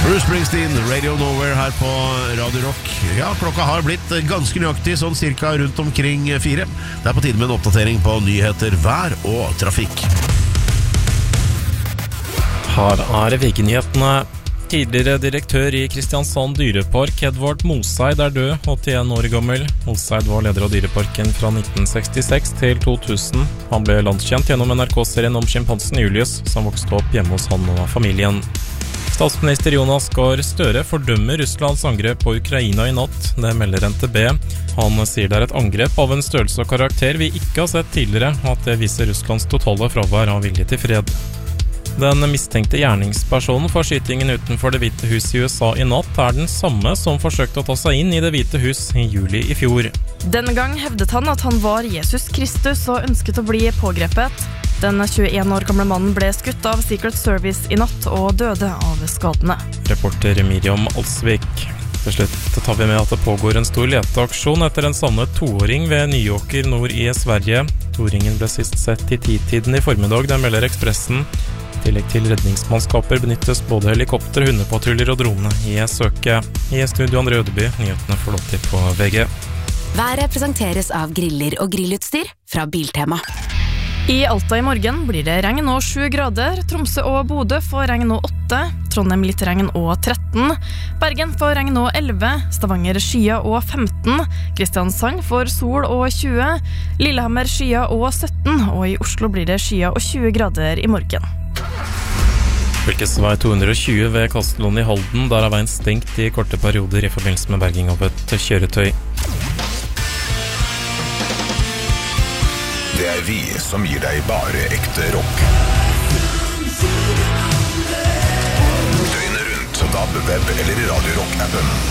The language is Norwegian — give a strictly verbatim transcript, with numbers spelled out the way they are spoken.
Bruce Springsteen, Radio Nowhere her på Radio Rock. Ja, klokka har blitt ganske nøyaktig, sånn cirka rundt omkring fire. Det er på tide med en oppdatering på nyheter, vær og trafikk. Her er Viken-nyhetene. Tidligere direktør i Kristiansand dyrepark, Edvard Moseid, er død, åttien år gammel. Moseid var leder av dyreparken fra nitten sekstiseks til to tusen. Han ble landskjent gjennom N R K-serien om skimpansen Julius, som vokste opp hjemme hos han og familien. Statsminister Jonas Gahr Støre fordømmer Russlands angrep på Ukraina i natt, det melder N T B. Han sier det er et angrep av en størrelse og karakter vi ikke har sett tidligere, og at det viser Russlands totale fravær av vilje til fred. Den mistenkte gjerningspersonen for skytingen utenfor Det hvite hus i U S A i natt er den samme som forsøkte å ta seg inn i Det hvite hus i juli i fjor. Denne gang hevdet han at han var Jesus Kristus og ønsket å bli pågrepet. Den tjueen år gamle mannen ble skutt av Secret Service i natt og døde av skadene. Reporter Miriam Alsvik. Til slutt tar vi med at det pågår en stor leteaksjon etter en savnet toåring ved Nyåker nord i Sverige. Toåringen ble sist sett i titiden i formiddag, det melder Ekspressen. I tillegg til redningsmannskaper benyttes både helikopter, hundepatruljer og drone i søket. I studio Andre Ødeby, nyhetene får lov til på V G. Været presenteres av griller og grillutstyr fra Biltema. I Alta i morgen blir det regn og sju grader. Tromsø og Bodø får regn og åtte. Trondheim litt regn og tretten. Bergen får regn og elleve. Stavanger skya og femten. Kristiansand får sol og tjue. Lillehammer skya og sytten. Og i Oslo blir det skya og tjue grader i morgen. Fylkesvei to hundre og tjue ved Kastelon i Halden. Der er veien stengt i korte perioder i forbindelse med berging av et kjøretøy. Det er vi som gir deg bare ekte rock. Døgnet rundt, D A B, web eller i Radio Rock-appen.